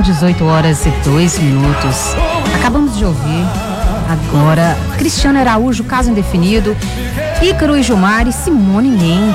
18 horas e 2 minutos. Acabamos de ouvir agora Cristiano Araújo, Caso Indefinido, Ícaro e Gilmar e Simone Mendes.